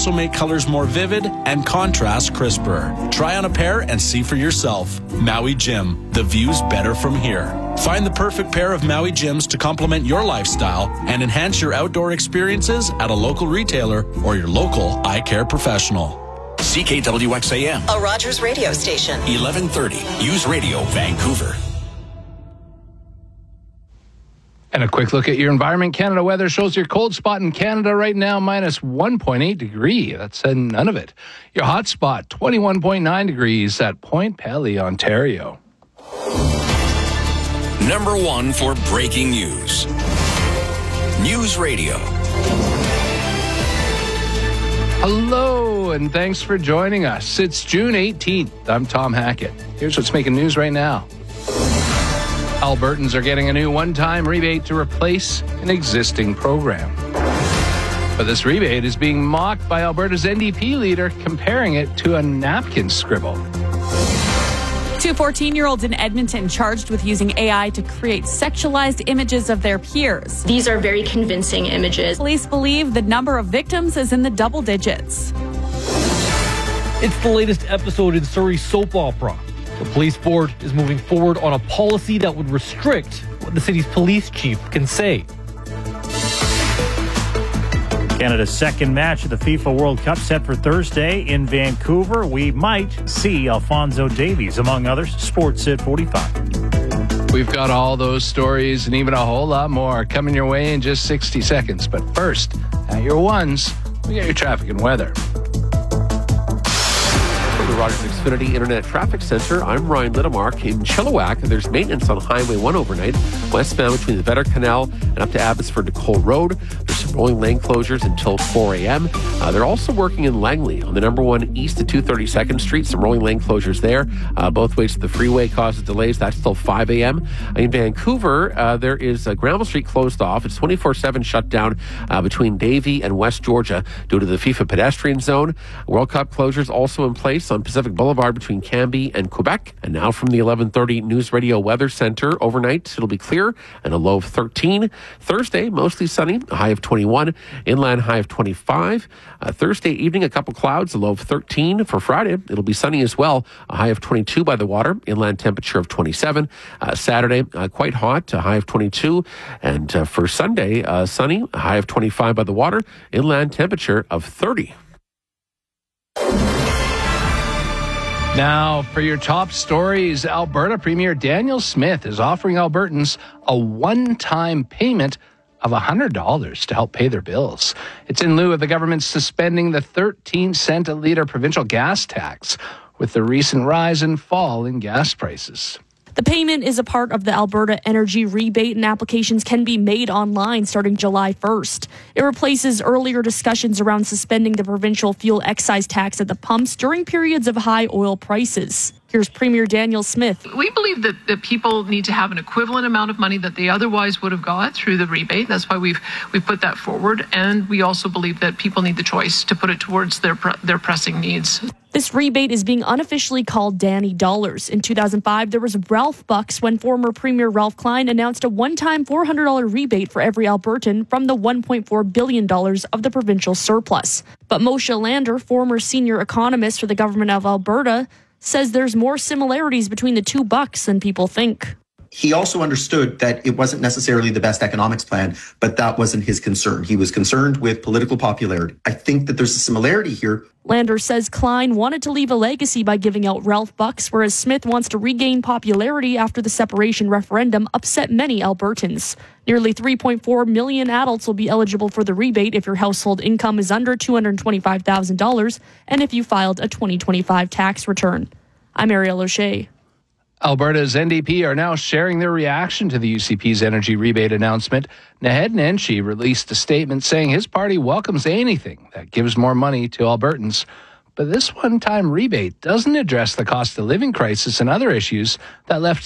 also make colors more vivid and contrast crisper. Try on a pair and see for yourself. Maui Jim, the view's better from here. Find the perfect pair of Maui Jims to complement your lifestyle and enhance your outdoor experiences at a local retailer or your local eye care professional. CKWXAM, a Rogers radio station. 1130, News Radio, Vancouver. And a quick look at your Environment Canada weather shows your cold spot in Canada right now, minus 1.8 degree. That's in Nunavut. Your hot spot, 21.9 degrees at Point Pelly, Ontario. Number one for breaking news. News Radio. Hello, and thanks for joining us. It's June 18th. I'm Tom Hackett. Here's what's making news right now. Albertans are getting a new one-time rebate to replace an existing program. But this rebate is being mocked by Alberta's NDP leader, comparing it to a napkin scribble. Two 14-year-olds in Edmonton charged with using AI to create sexualized images of their peers. These are very convincing images. Police believe the number of victims is in the double digits. It's the latest episode in Surrey's soap opera. The police board is moving forward on a policy that would restrict what the city's police chief can say. Canada's second match of the FIFA World Cup set for Thursday in Vancouver. We might see Alphonso Davies, among others. Sports at 45. We've got all those stories and even a whole lot more coming your way in just 60 seconds. But first, at your ones, we got your traffic and weather. From the Rogers Xfinity Internet Traffic Center, I'm Ryan Littlemark. In Chilliwack, there's maintenance on Highway 1 overnight, westbound between the Vetter Canal and up to Abbotsford to Cole Road. There's some rolling lane closures until 4 a.m. They're also working in Langley on the number 1 east to 232nd Street. Some rolling lane closures there. Both ways to the freeway causes delays. That's till 5 a.m. In Vancouver, there is Granville Street closed off. It's 24/7 shut down between Davie and West Georgia due to the FIFA pedestrian zone. World Cup closures also in place on Pacific Boulevard between Cambie and Quebec. And now from the 1130 News Radio Weather Center, overnight it'll be clear and a low of 13. Thursday, mostly sunny, a high of 21. Inland high of 25. Thursday evening, a couple clouds, a low of 13. For Friday, it'll be sunny as well, a high of 22 by the water. Inland temperature of 27. Saturday, quite hot, a high of 22. And for Sunday, sunny, a high of 25 by the water. Inland temperature of 30. Now, for your top stories, Alberta Premier Danielle Smith is offering Albertans a one-time payment of $100 to help pay their bills. It's in lieu of the government suspending the 13-cent a litre provincial gas tax with the recent rise and fall in gas prices. The payment is a part of the Alberta Energy Rebate, and applications can be made online starting July 1st. It replaces earlier discussions around suspending the provincial fuel excise tax at the pumps during periods of high oil prices. Here's Premier Danielle Smith. We believe that people need to have an equivalent amount of money that they otherwise would have got through the rebate. That's why we've put that forward. And we also believe that people need the choice to put it towards their pressing needs. This rebate is being unofficially called Danny Dollars. In 2005, there was Ralph Bucks when former Premier Ralph Klein announced a one-time $400 rebate for every Albertan from the $1.4 billion of the provincial surplus. But Moshe Lander, former senior economist for the government of Alberta, says there's more similarities between the two bucks than people think. He also understood that it wasn't necessarily the best economics plan, but that wasn't his concern. He was concerned with political popularity. I think that there's a similarity here. Lander says Klein wanted to leave a legacy by giving out Ralph Bucks, whereas Smith wants to regain popularity after the separation referendum upset many Albertans. Nearly 3.4 million adults will be eligible for the rebate if your household income is under $225,000 and if you filed a 2025 tax return. I'm Ariel O'Shea. Alberta's NDP are now sharing their reaction to the UCP's energy rebate announcement. Naheed Nenshi released a statement saying his party welcomes anything that gives more money to Albertans. But this one-time rebate doesn't address the cost of living crisis and other issues that left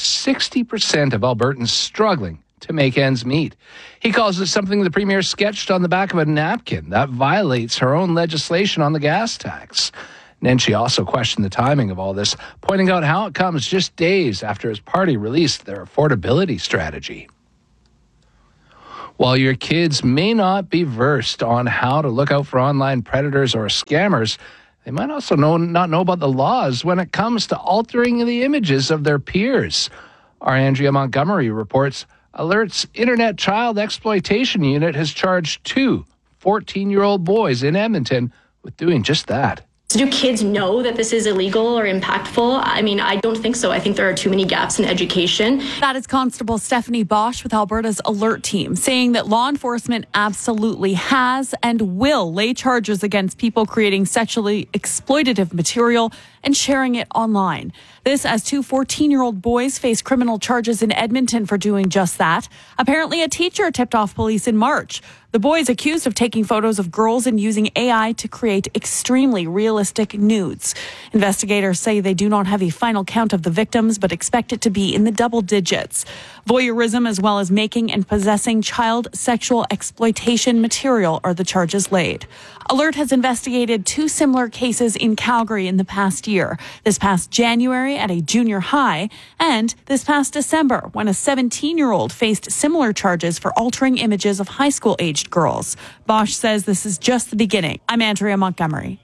60% of Albertans struggling to make ends meet. He calls it something the Premier sketched on the back of a napkin that violates her own legislation on the gas tax. Nenshi also questioned the timing of all this, pointing out how it comes just days after his party released their affordability strategy. While your kids may not be versed on how to look out for online predators or scammers, they might also not know about the laws when it comes to altering the images of their peers. Our Andrea Montgomery reports Alert's Internet Child Exploitation Unit has charged 2 14-year-old boys in Edmonton with doing just that. Do kids know that this is illegal or impactful? I mean, I don't think so. I think there are too many gaps in education. That is Constable Stephanie Bosch with Alberta's Alert team, saying that law enforcement absolutely has and will lay charges against people creating sexually exploitative material and sharing it online. This as 2 14-year-old boys face criminal charges in Edmonton for doing just that. Apparently, a teacher tipped off police in March. The boys accused of taking photos of girls and using AI to create extremely realistic nudes. Investigators say they do not have a final count of the victims, but expect it to be in the double digits. Voyeurism as well as making and possessing child sexual exploitation material are the charges laid. Alert has investigated 2 similar cases in Calgary in the past year. This past January at a junior high, and this past December when a 17-year-old faced similar charges for altering images of high school-aged girls. Bosch says this is just the beginning. I'm Andrea Montgomery.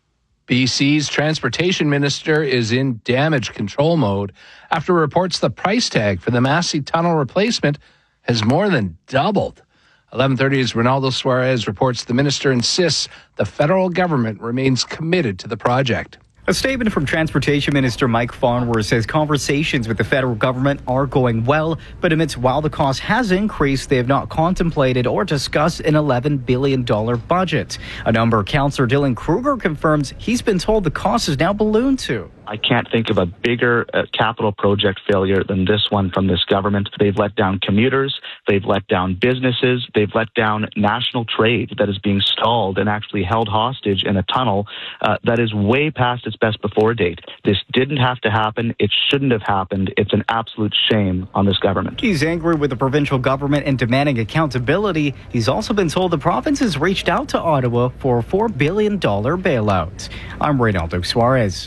BC's transportation minister is in damage control mode after reports the price tag for the Massey Tunnel replacement has more than doubled. 11:30's Ronaldo Suarez reports the minister insists the federal government remains committed to the project. A statement from Transportation Minister Mike Farnworth says conversations with the federal government are going well, but admits while the cost has increased, they have not contemplated or discussed an $11 billion budget. A number Councillor Dylan Kruger confirms he's been told the cost is now ballooned to. I can't think of a bigger capital project failure than this one from this government. They've let down commuters, they've let down businesses, they've let down national trade that is being stalled and actually held hostage in a tunnel that is way past its best before date. This didn't have to happen. It shouldn't have happened. It's an absolute shame on this government. He's angry with the provincial government and demanding accountability. He's also been told the province has reached out to Ottawa for a $4 billion bailout. I'm Reynaldo Suarez.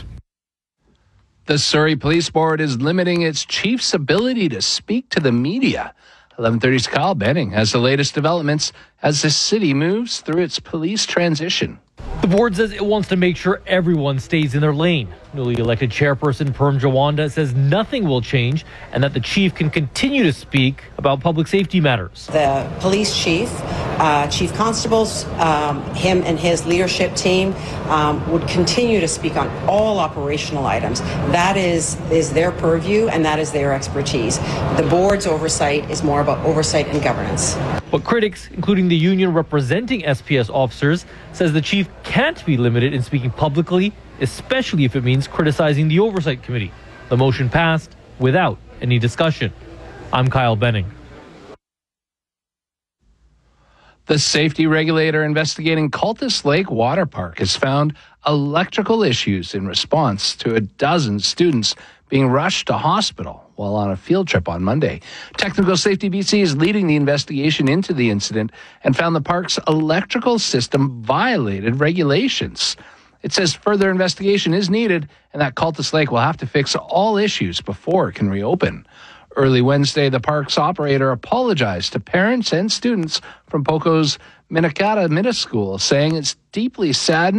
The Surrey Police Board is limiting its chief's ability to speak to the media. 11:30's Kyle Benning has the latest developments as the city moves through its police transition. The board says it wants to make sure everyone stays in their lane. Newly elected chairperson Perm Jawanda says nothing will change and that the chief can continue to speak about public safety matters. The police chief, chief constables, him and his leadership team would continue to speak on all operational items. That is their purview and that is their expertise. The board's oversight is more about oversight and governance. But critics, including the union representing SPS officers, says the chief can't be limited in speaking publicly, especially if it means criticizing the Oversight Committee. The motion passed without any discussion. I'm Kyle Benning. The safety regulator investigating Cultus Lake Water Park has found electrical issues in response to a dozen students being rushed to hospital while on a field trip on Monday. Technical Safety BC is leading the investigation into the incident and found the park's electrical system violated regulations. It says further investigation is needed and that Cultus Lake will have to fix all issues before it can reopen. Early Wednesday, the park's operator apologized to parents and students from Poco's Minikata Middle School, saying it's deeply saddened